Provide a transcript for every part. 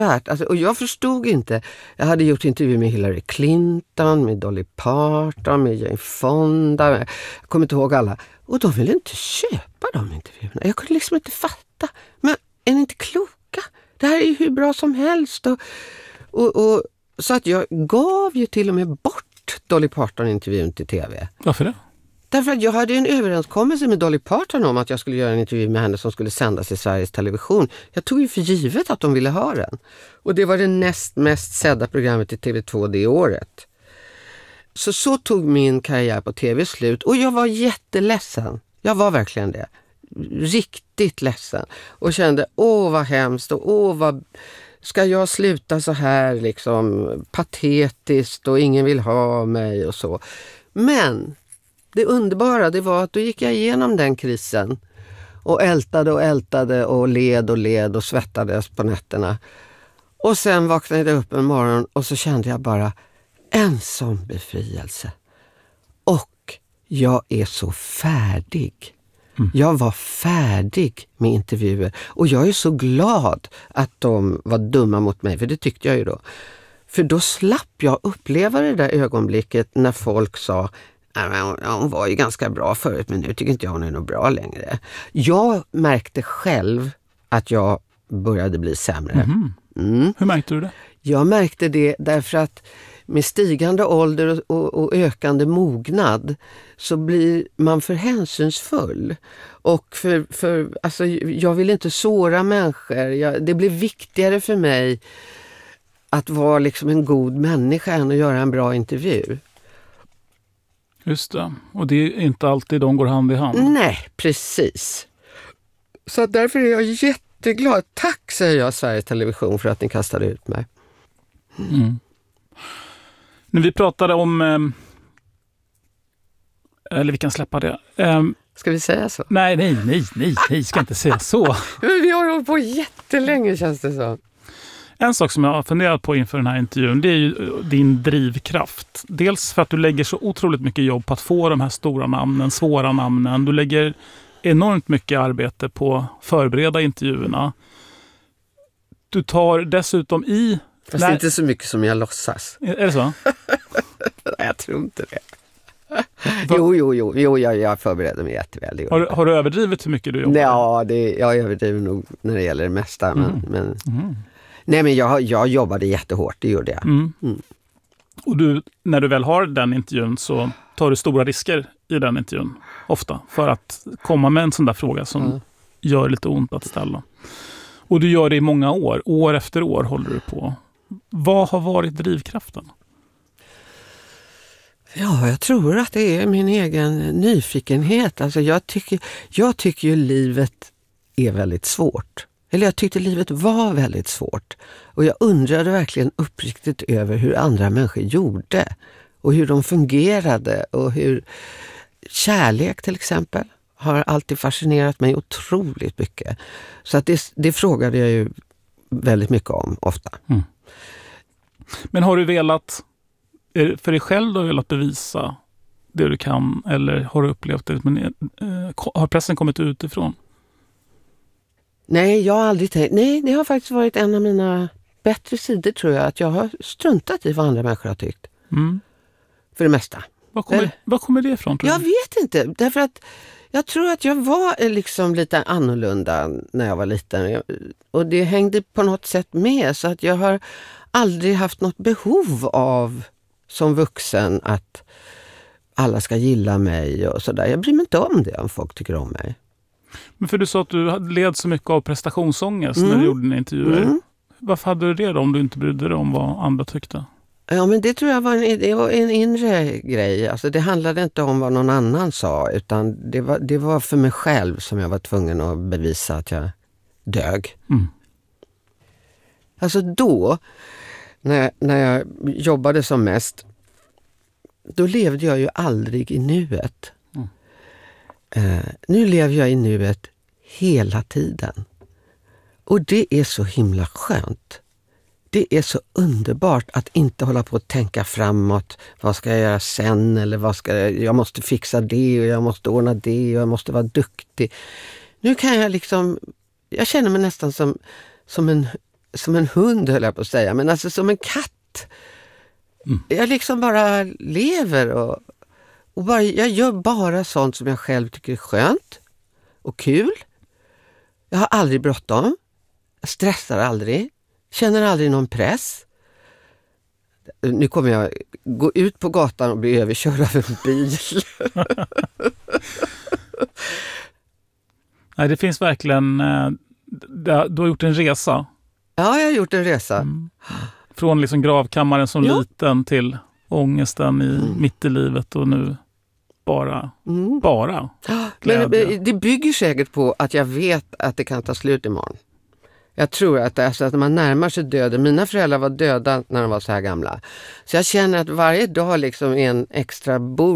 Alltså, och jag förstod inte. Jag hade gjort intervjuer med Hillary Clinton, med Dolly Parton, med Jane Fonda. Jag kommer inte ihåg alla. Och de ville inte köpa de intervjuerna. Jag kunde liksom inte fatta. Men är ni inte kloka? Det här är ju hur bra som helst. Och så att jag gav ju till och med bort Dolly Parton-intervjun till tv. Varför det? Därför att jag hade en överenskommelse med Dolly Parton om att jag skulle göra en intervju med henne som skulle sändas i Sveriges Television. Jag tog ju för givet att de ville ha den. Och det var det näst mest sedda programmet i TV2 det året. Så tog min karriär på tv slut. Och jag var jätteledsen. Jag var verkligen det. Riktigt ledsen. Och kände, vad hemskt och vad... Ska jag sluta så här liksom patetiskt och ingen vill ha mig och så. Men det underbara, det var att då gick jag igenom den krisen och ältade och led och svettades på nätterna. Och sen vaknade jag upp en morgon och så kände jag bara en sån befrielse. Och jag är så färdig. Jag var färdig med intervjuer och jag är så glad att de var dumma mot mig, för det tyckte jag ju då. För då slapp jag uppleva det där ögonblicket när folk sa hon var ju ganska bra förut men nu tycker inte jag hon är nog bra längre. Jag märkte själv att jag började bli sämre. Hur märkte du det? Jag märkte det därför att med stigande ålder och ökande mognad så blir man för hänsynsfull. Och alltså, jag vill inte såra människor. Det blir viktigare för mig att vara liksom en god människa än att göra en bra intervju. Just det. Och det är inte alltid de går hand i hand. Nej, precis. Så därför är jag jätteglad. Tack, säger jag, Sveriges Television, för att ni kastade ut mig. När vi pratade om... eller vi kan släppa det. Ska vi säga så? Nej, ska inte säga så. Vi har hållit på jättelänge, känns det så. En sak som jag har funderat på inför den här intervjun, det är ju din drivkraft. Dels för att du lägger så otroligt mycket jobb på att få de här stora namnen, svåra namnen. Du lägger enormt mycket arbete på att förbereda intervjuerna. Du tar dessutom i... Fast inte så mycket som jag låtsas. Är det så? Jag tror inte det. Jo, jag förbereder mig jätteväl. Har du överdrivit hur mycket du jobbar? Ja, jag överdriver nog när det gäller det mesta. Nej, men jag jobbade jättehårt, det gjorde jag. Och när du väl har den intervjun så tar du stora risker i den intervjun. Ofta. För att komma med en sån där fråga som gör lite ont att ställa. Och du gör det i många år. År efter år håller du på. Vad har varit drivkraften? Ja, jag tror att det är min egen nyfikenhet. Alltså jag tycker ju livet är väldigt svårt. Eller jag tyckte livet var väldigt svårt. Och jag undrade verkligen uppriktigt över hur andra människor gjorde. Och hur de fungerade. Och hur kärlek till exempel har alltid fascinerat mig otroligt mycket. Så att det frågade jag ju väldigt mycket om ofta. Men har du velat, för dig själv, du har velat bevisa det du kan, eller har du upplevt det? Men, har pressen kommit utifrån? Nej, jag har aldrig tänkt. Nej, det har faktiskt varit en av mina bättre sidor, tror jag. Att jag har struntat i vad andra människor har tyckt. För det mesta. Var kommer det ifrån, tror du? Jag vet inte. Därför att jag tror att jag var liksom lite annorlunda när jag var liten. Och det hängde på något sätt med. Så att jag har aldrig haft något behov av som vuxen att alla ska gilla mig och sådär. Jag bryr mig inte om det om folk tycker om mig. Men för du sa att du led så mycket av prestationsångest när du gjorde dina intervjuer. Varför hade du det då om du inte brydde dig om vad andra tyckte? Ja, men det tror jag var en inre grej. Alltså det handlade inte om vad någon annan sa, utan det var för mig själv som jag var tvungen att bevisa att jag dög. Alltså då, när jag jobbade som mest, då levde jag ju aldrig i nuet. Nu lever jag i nuet hela tiden. Och det är så himla skönt. Det är så underbart att inte hålla på att tänka framåt. Vad ska jag göra sen? Eller jag måste fixa det och jag måste ordna det och jag måste vara duktig. Nu kan jag jag känner mig nästan som en som en hund höll jag på att säga, men alltså som en katt. Jag liksom bara lever och bara, jag gör bara sånt som jag själv tycker är skönt och kul. Jag har aldrig bråttom. Jag stressar aldrig. Känner aldrig någon press. Nu kommer jag gå ut på gatan och bli överkörd av en bil. Nej, det finns verkligen... Du har gjort en resa. Ja, jag har gjort en resa. Från liksom gravkammaren som liten till ångesten mitt i livet och nu bara glädje. Men det bygger säkert på att jag vet att det kan ta slut imorgon. Jag tror att, alltså, att man närmar sig döden. Mina föräldrar var döda när de var så här gamla. Så jag känner att varje dag liksom är en extra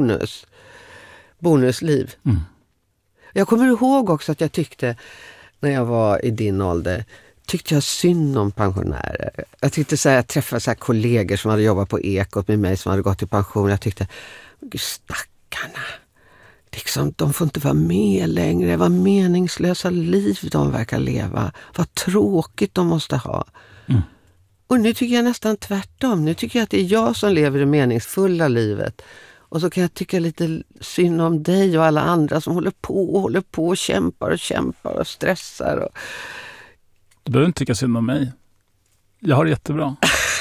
bonusliv. Jag kommer ihåg också att jag tyckte, när jag var i din ålder, tyckte jag synd om pensionärer. Jag tyckte så här, jag träffade så här kollegor som hade jobbat på Ekot med mig som hade gått i pension. Jag tyckte, stackarna. Liksom, de får inte vara med längre. Vad meningslösa liv de verkar leva. Vad tråkigt de måste ha. Och nu tycker jag nästan tvärtom. Nu tycker jag att det är jag som lever det meningsfulla livet. Och så kan jag tycka lite synd om dig och alla andra som håller på och kämpar och stressar. Och... Du behöver inte tycka synd om mig. Jag har det jättebra.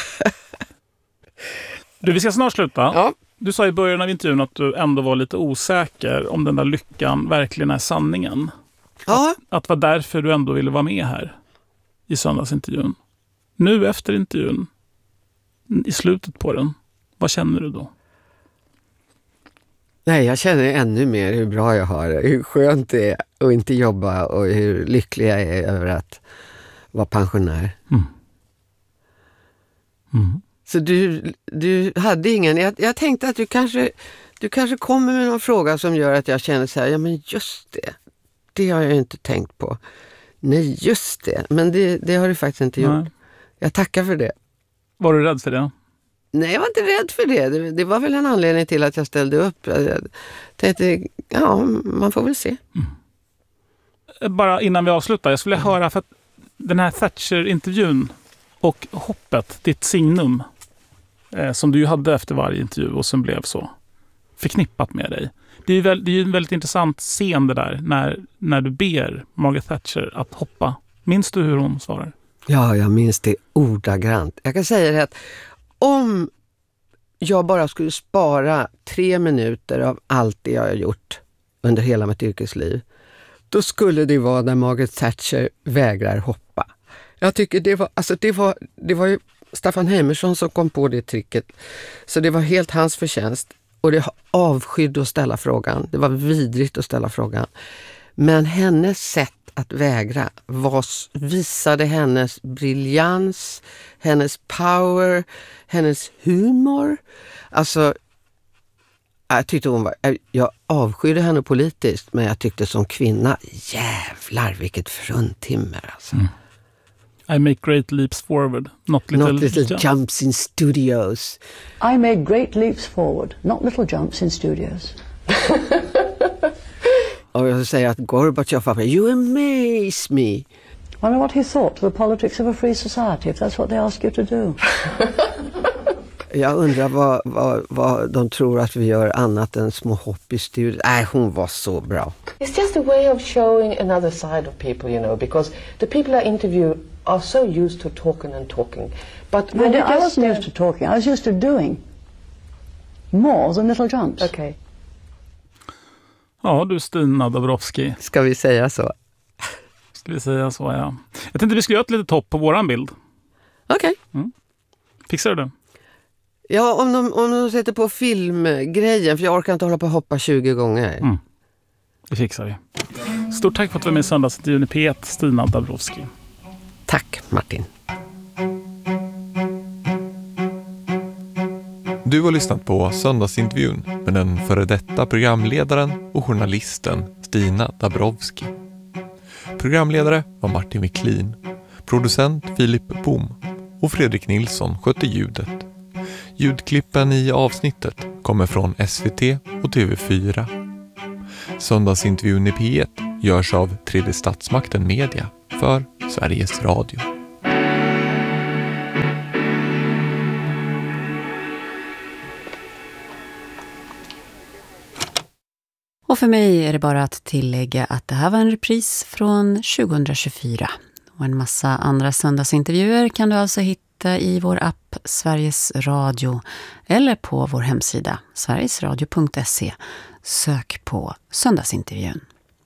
Vi ska snart sluta. Ja. Du sa i början av intervjun att du ändå var lite osäker om den där lyckan verkligen är sanningen. Ja. Att var därför du ändå ville vara med här i söndagsintervjun. Nu efter intervjun, i slutet på den, vad känner du då? Nej, jag känner ännu mer hur bra jag har det, hur skönt det är att inte jobba och hur lycklig jag är över att vara pensionär. Så du hade ingen... Jag tänkte att du kanske kommer med någon fråga som gör att jag känner så här, ja men just det. Det har jag inte tänkt på. Nej, just det. Men det har du faktiskt inte gjort. Jag tackar för det. Var du rädd för det? Nej, jag var inte rädd för det. Det var väl en anledning till att jag ställde upp. Jag tänkte, ja, man får väl se. Bara innan vi avslutar, jag skulle höra, för att den här Thatcher-intervjun och hoppet, ditt signum, som du ju hade efter varje intervju och som blev så förknippat med dig. Det är ju en väldigt intressant scen det där, när du ber Margaret Thatcher att hoppa. Minns du hur hon svarar? Ja, jag minns det ordagrant. Jag kan säga det att om jag bara skulle spara 3 minuter av allt det jag har gjort under hela mitt yrkesliv, då skulle det vara när Margaret Thatcher vägrar hoppa. Jag tycker det var ju Staffan Heimersson som kom på det tricket. Så det var helt hans förtjänst. Och det avskydde att ställa frågan. Det var vidrigt att ställa frågan. Men hennes sätt att vägra visade hennes briljans, hennes power, hennes humor. Alltså, jag tyckte jag avskydde henne politiskt, men jag tyckte som kvinna, jävlar vilket fruntimmer alltså. I make great leaps forward, not little jumps in studios. I made great leaps forward, not little jumps in studios. Och jag säger att Gorbachev, you amaze me. I wonder what he thought of the politics of a free society, if that's what they ask you to do. Jag undrar vad de tror att vi gör annat än små hopp i studion. Nej, hon var så bra. It's just a way of showing another side of people, you know, because the people I interview are so used to talking and talking. But when I wasn't used to talking, I was used to doing more than little jumps. Okay. Ja, du Stina Dabrowski. Ska vi säga så? Ska vi säga så, ja. Jag tänkte vi skulle göra ett litet topp på våran bild. Okej. Fixar du det? Ja, om de sätter på filmgrejen, för jag orkar inte hålla på och hoppa 20 gånger. Det fixar vi. Stort tack för att du var med i söndagsintervjun i P1, Stina Dabrowski. Tack, Martin. Du har lyssnat på söndagsintervjun med den före detta programledaren och journalisten Stina Dabrowski. Programledare var Martin Wiklin, producent Filip Bohm och Fredrik Nilsson skötte ljudet. Ljudklippen i avsnittet kommer från SVT och TV4. Söndagsintervjun i P1 görs av Tredje Statsmakten Media för Sveriges Radio. Och för mig är det bara att tillägga att det här var en repris från 2024. Och en massa andra söndagsintervjuer kan du alltså hitta i vår app Sveriges Radio eller på vår hemsida sverigesradio.se. Sök på söndagsintervjun.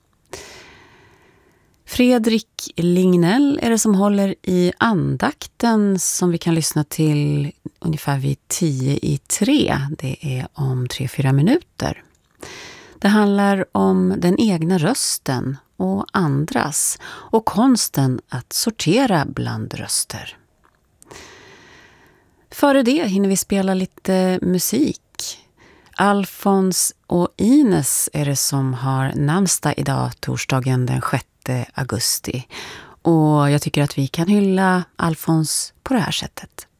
Fredrik Lignell är det som håller i andakten som vi kan lyssna till ungefär vid 2:50. Det är om 3-4 minuter. Det handlar om den egna rösten och andras och konsten att sortera bland röster. Före det hinner vi spela lite musik. Alfons och Ines är det som har namnsdag idag, torsdagen den 6 augusti. Och jag tycker att vi kan hylla Alfons på det här sättet.